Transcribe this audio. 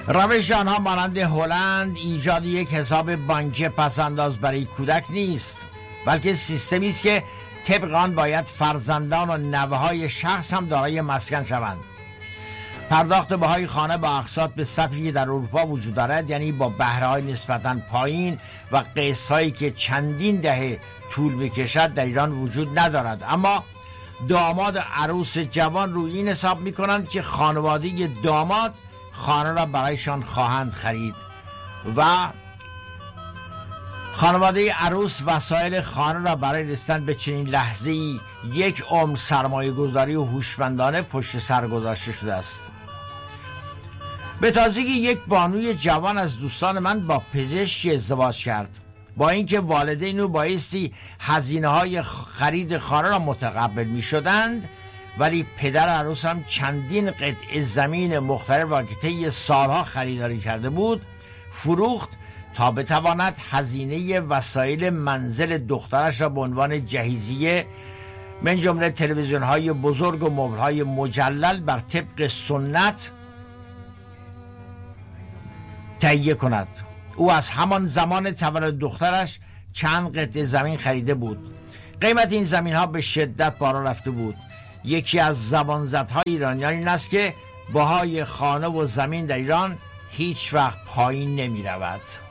روش آنها مانند هلند ایجاد یک حساب بانکی پسنداز برای کودک نیست، بلکه سیستمی است که طبق آن باید فرزندان و نوه‌های شخص هم دارای مسکن شوند. پرداخت بهای خانه با اقساط به سبکی که در اروپا وجود دارد، یعنی با بهره‌های نسبتاً پایین و قسط‌هایی که چندین دهه طول می‌کشد، در ایران وجود ندارد. اما داماد عروس جوان روی این حساب می‌کنند که خانواده داماد خانه را برایشان خواهند خرید و خانواده عروس وسایل خانه را برای رسیدن به چنین لحظه‌ای یک عمر سرمایه گذاری و هوشمندانه پشت سر گذاشته شده است. به تازگی یک بانوی جوان از دوستان من با پزشکی ازدواج کرد. با اینکه والدین او بایستی هزینه‌های خرید خانه را متقبل می‌شدند، ولی پدر عروس هم چندین قطعه زمین مختلف را که طی سالها خریداری کرده بود فروخت تا بتواند هزینه وسایل منزل دخترش را به عنوان جهیزیه من جمله تلویزیون‌های بزرگ و مبل‌های مجلل بر طبق سنت تهیه کند. او از همان زمان تولد دخترش چند قطعه زمین خریده بود. قیمت این زمین‌ها به شدت بالا رفته بود. یکی از زبانزدهای ایرانیان این است که بهای خانه و زمین در ایران هیچ وقت پایین نمی رود.